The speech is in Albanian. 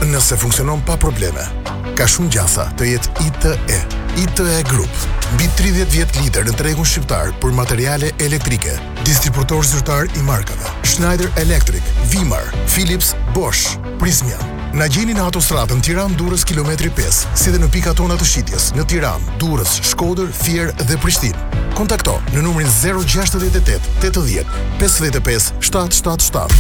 Nëse funksionon pa probleme, ka shumë gjasa të jetë ITE. ITE Group, mbi 30 vjet lider në tregun shqiptar për materiale elektrike, distributor zyrtar i markave Schneider Electric, Vimar, Philips, Bosch, Prysmian. Na gjeni në autostradën Tiranë-Durrës kilometri 5, si dhe në pikat tona të shitjes në Tiranë, Durrës, Shkodër, Fier dhe Prishtinë. Kontakto në numrin 068 80 55 777.